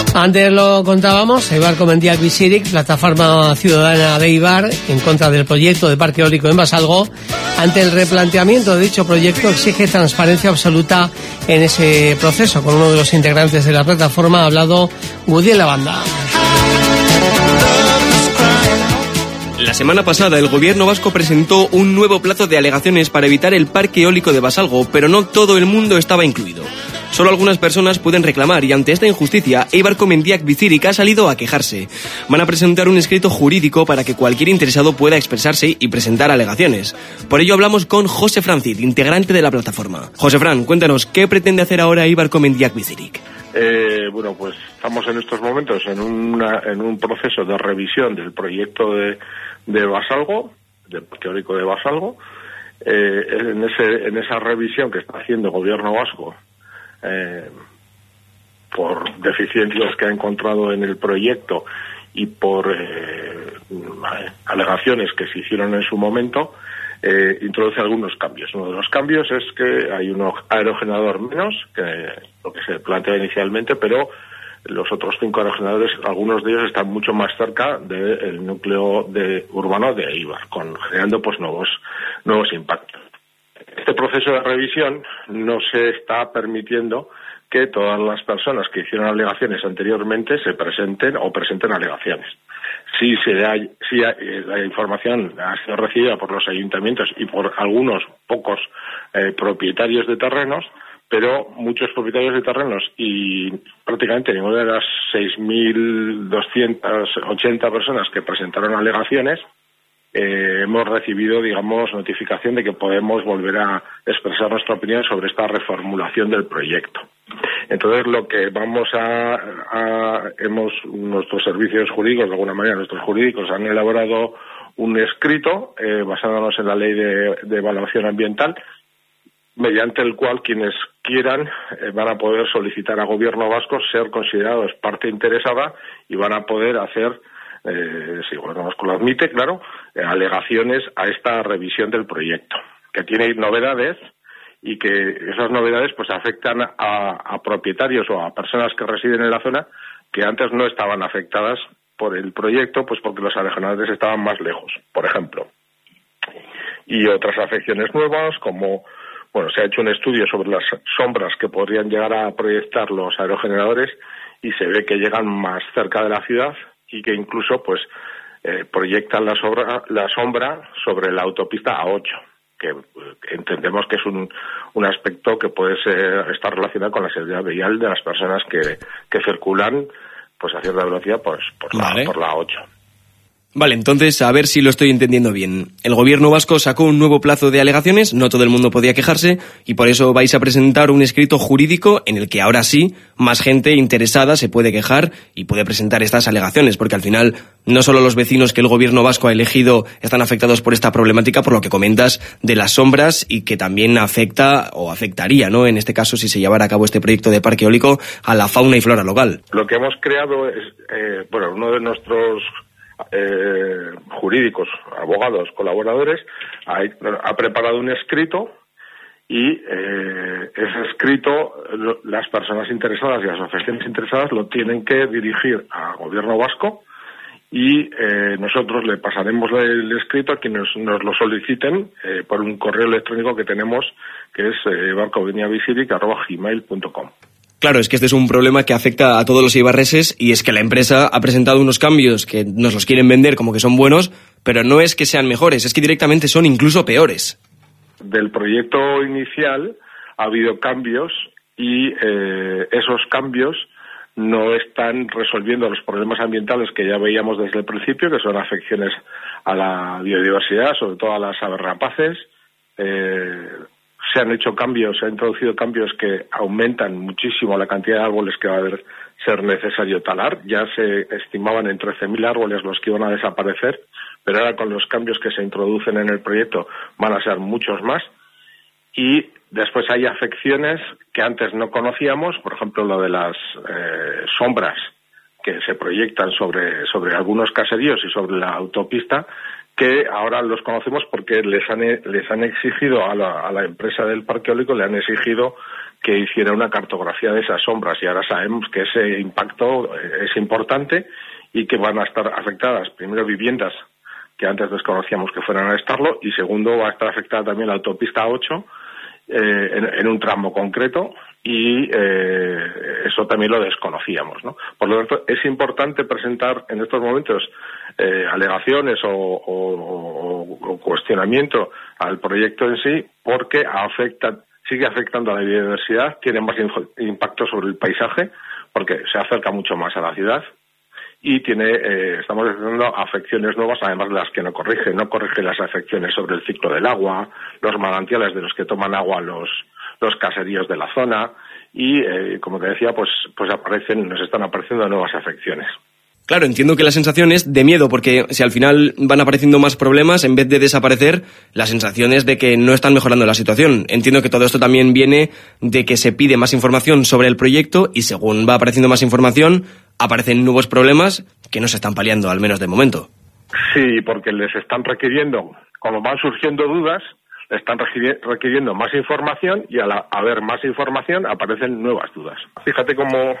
Antes lo contábamos, Eibar Comendiak Bizirik, plataforma ciudadana de Eibar, en contra del proyecto de parque eólico en Basalgo. Ante el replanteamiento de dicho proyecto, exige transparencia absoluta en ese proceso. Con uno de los integrantes de la plataforma ha hablado Woody Lavanda. La semana pasada el gobierno vasco presentó un nuevo plazo de alegaciones para evitar el parque eólico de Basalgo, pero no todo el mundo estaba incluido. Solo algunas personas pueden reclamar y ante esta injusticia, Eibar Comendiak Bizirik ha salido a quejarse. Van a presentar un escrito jurídico para que cualquier interesado pueda expresarse y presentar alegaciones. Por ello hablamos con José Francit, integrante de la plataforma. José Fran, cuéntanos, ¿qué pretende hacer ahora Eibar Comendiak Bizirik? Bueno, pues estamos en estos momentos en un proceso de revisión del proyecto de Basalgo, del parque eólico de Basalgo. En esa revisión que está haciendo el gobierno vasco, por deficiencias que ha encontrado en el proyecto y por alegaciones que se hicieron en su momento, introduce algunos cambios. Uno de los cambios es que hay un aerogenerador menos que lo que se planteaba inicialmente, pero los otros 5 aerogeneradores, algunos de ellos están mucho más cerca del núcleo urbano de Eibar, generando pues nuevos impactos. Este proceso de revisión no se está permitiendo que todas las personas que hicieron alegaciones anteriormente se presenten alegaciones. Sí, la información ha sido recibida por los ayuntamientos y por algunos pocos propietarios de terrenos, pero muchos propietarios de terrenos y prácticamente ninguna de las 6.280 personas que presentaron alegaciones hemos recibido, notificación de que podemos volver a expresar nuestra opinión sobre esta reformulación del proyecto. Entonces, lo que nuestros servicios jurídicos, de alguna manera, nuestros jurídicos han elaborado un escrito basándonos en la ley de evaluación ambiental, mediante el cual quienes quieran van a poder solicitar al gobierno vasco ser considerados parte interesada y van a poder hacer, si el gobierno vasco lo admite, claro, alegaciones a esta revisión del proyecto, que tiene novedades y que esas novedades pues afectan a propietarios o a personas que residen en la zona que antes no estaban afectadas por el proyecto, pues porque los aerogeneradores estaban más lejos, por ejemplo. Y otras afecciones nuevas, como se ha hecho un estudio sobre las sombras que podrían llegar a proyectar los aerogeneradores y se ve que llegan más cerca de la ciudad y que incluso proyectan la sombra sobre la autopista A8, que entendemos que es un aspecto que puede estar relacionado con la seguridad vial de las personas que circulan a cierta velocidad por la A8. Vale, entonces, a ver si lo estoy entendiendo bien. El gobierno vasco sacó un nuevo plazo de alegaciones, no todo el mundo podía quejarse, y por eso vais a presentar un escrito jurídico en el que ahora sí, más gente interesada se puede quejar y puede presentar estas alegaciones, porque al final no solo los vecinos que el gobierno vasco ha elegido están afectados por esta problemática, por lo que comentas de las sombras, y que también afecta o afectaría, ¿no?, en este caso, si se llevara a cabo este proyecto de parque eólico, a la fauna y flora local. Lo que hemos creado es, uno de nuestros jurídicos, abogados, colaboradores, ha preparado un escrito y ese escrito las personas interesadas y las asociaciones interesadas lo tienen que dirigir al gobierno vasco y nosotros le pasaremos el escrito a quienes nos lo soliciten por un correo electrónico que tenemos, que es eibarcomuniabizirik@gmail.com. Claro, es que este es un problema que afecta a todos los eibarreses y es que la empresa ha presentado unos cambios que nos los quieren vender como que son buenos, pero no es que sean mejores, es que directamente son incluso peores. Del proyecto inicial ha habido cambios y esos cambios no están resolviendo los problemas ambientales que ya veíamos desde el principio, que son afecciones a la biodiversidad, sobre todo a las aves rapaces. Se han hecho cambios, se han introducido cambios que aumentan muchísimo la cantidad de árboles que va a ser necesario talar. Ya se estimaban en 13.000 árboles los que iban a desaparecer, pero ahora con los cambios que se introducen en el proyecto van a ser muchos más. Y después hay afecciones que antes no conocíamos, por ejemplo lo de las sombras que se proyectan sobre algunos caseríos y sobre la autopista, que ahora los conocemos porque les han exigido a la empresa del parque eólico, le han exigido que hiciera una cartografía de esas sombras, y ahora sabemos que ese impacto es importante y que van a estar afectadas, primero, viviendas que antes desconocíamos que fueran a estarlo, y segundo, va a estar afectada también la autopista 8 en un tramo concreto, y eso también lo desconocíamos, ¿no? Por lo tanto, es importante presentar en estos momentos alegaciones o cuestionamiento al proyecto en sí, porque sigue afectando a la biodiversidad, tiene más impacto sobre el paisaje, porque se acerca mucho más a la ciudad, y estamos detectando afecciones nuevas, además de las que no corrige las afecciones sobre el ciclo del agua, los manantiales de los que toman agua los caseríos de la zona, y como te decía, pues nos están apareciendo nuevas afecciones. Claro, entiendo que la sensación es de miedo, porque si al final van apareciendo más problemas, en vez de desaparecer, la sensación es de que no están mejorando la situación. Entiendo que todo esto también viene de que se pide más información sobre el proyecto, y según va apareciendo más información, aparecen nuevos problemas que no se están paliando, al menos de momento. Sí, porque les están requiriendo, como van surgiendo dudas, le están requiriendo más información, y al haber más información aparecen nuevas dudas. Fíjate cómo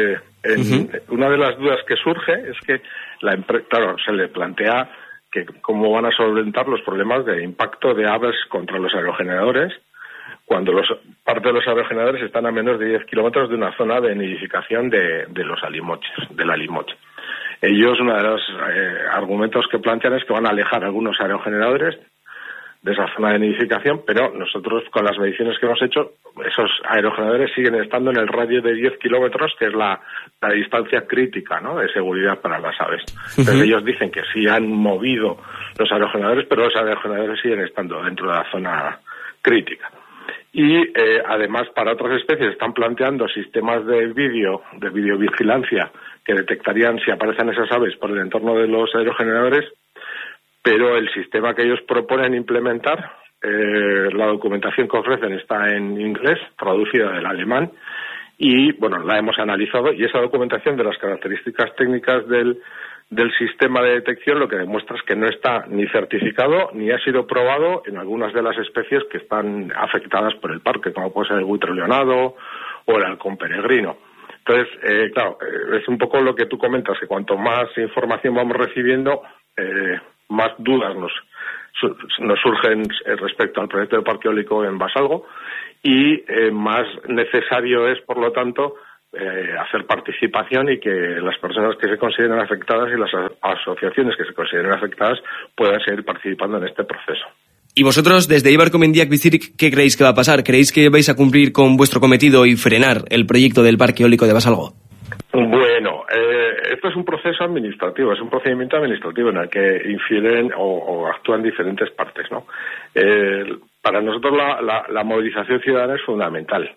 una de las dudas que surge es que la empresa, claro, se le plantea que cómo van a solventar los problemas de impacto de aves contra los aerogeneradores, cuando parte de los aerogeneradores están a menos de 10 kilómetros de una zona de nidificación de los alimoches, del alimoche. Ellos, uno de los argumentos que plantean es que van a alejar algunos aerogeneradores de esa zona de nidificación, pero nosotros, con las mediciones que hemos hecho, esos aerogeneradores siguen estando en el radio de 10 kilómetros, que es la distancia crítica, ¿no?, de seguridad para las aves. Entonces ellos dicen que sí han movido los aerogeneradores, pero los aerogeneradores siguen estando dentro de la zona crítica. Y además, para otras especies están planteando sistemas de videovigilancia que detectarían si aparecen esas aves por el entorno de los aerogeneradores, pero el sistema que ellos proponen implementar, la documentación que ofrecen está en inglés, traducida del alemán, y bueno, la hemos analizado, y esa documentación de las características técnicas del sistema de detección lo que demuestra es que no está ni certificado ni ha sido probado en algunas de las especies que están afectadas por el parque, como puede ser el buitre leonado o el halcón peregrino. Entonces, claro, es un poco lo que tú comentas, que cuanto más información vamos recibiendo, más dudas nos surgen respecto al proyecto de parque eólico en Basalgo, y más necesario es, por lo tanto, hacer participación, y que las personas que se consideren afectadas y las asociaciones que se consideren afectadas puedan seguir participando en este proceso. Y vosotros, desde Eibar Comendiak Bizirik, ¿qué creéis que va a pasar? ¿Creéis que vais a cumplir con vuestro cometido y frenar el proyecto del parque eólico de Basalgo? Bueno, esto es un proceso administrativo, es un procedimiento administrativo en el que infieren o actúan diferentes partes, ¿no? Para nosotros la movilización ciudadana es fundamental.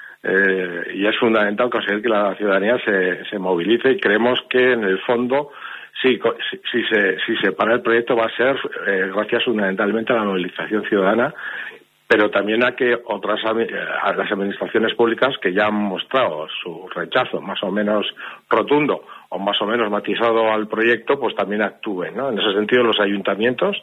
Y es fundamental conseguir que la ciudadanía se movilice, y creemos que en el fondo si se para el proyecto va a ser gracias fundamentalmente a la movilización ciudadana, pero también a que a las administraciones públicas que ya han mostrado su rechazo más o menos rotundo o más o menos matizado al proyecto, pues también actúen, ¿no? En ese sentido, los ayuntamientos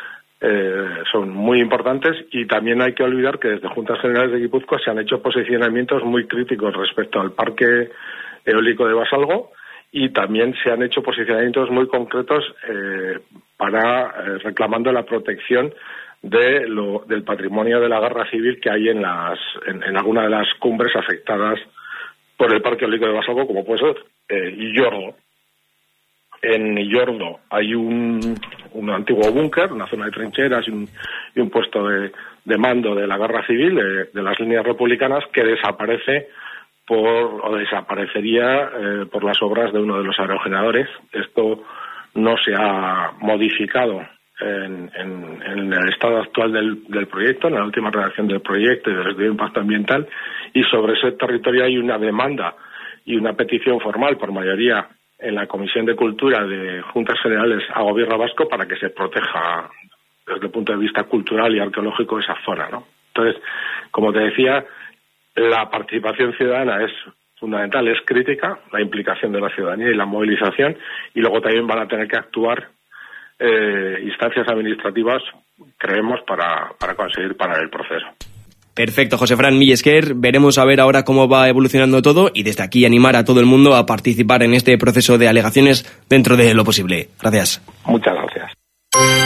son muy importantes, y también hay que olvidar que desde Juntas Generales de Guipúzcoa se han hecho posicionamientos muy críticos respecto al parque eólico de Basalgo, y también se han hecho posicionamientos muy concretos reclamando la protección del patrimonio de la guerra civil que hay en alguna de las cumbres afectadas por el parque eólico de Basalgo, como puede ser Illordo. En Illordo hay un antiguo búnker, una zona de trincheras y un puesto de mando de la guerra civil de las líneas republicanas, que desaparecería por las obras de uno de los aerogeneradores. Esto no se ha modificado en el estado actual del proyecto, en la última redacción del proyecto y del estudio de impacto ambiental, y sobre ese territorio hay una demanda y una petición formal por mayoría en la Comisión de Cultura de Juntas Generales a Gobierno Vasco para que se proteja desde el punto de vista cultural y arqueológico esa zona, ¿no? Entonces, como te decía, la participación ciudadana es fundamental es crítica, la implicación de la ciudadanía y la movilización, y luego también van a tener que actuar instancias administrativas, creemos, para conseguir parar el proceso. Perfecto, José Fran, mil esker. Veremos a ver ahora cómo va evolucionando todo y desde aquí animar a todo el mundo a participar en este proceso de alegaciones dentro de lo posible. Gracias. Muchas gracias.